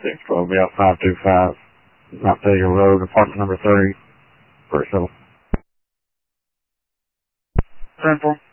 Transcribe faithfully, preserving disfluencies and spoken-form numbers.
six twelve, be out five two five, Mount Vega Road, apartment number thirty, for a shuttle. ten four.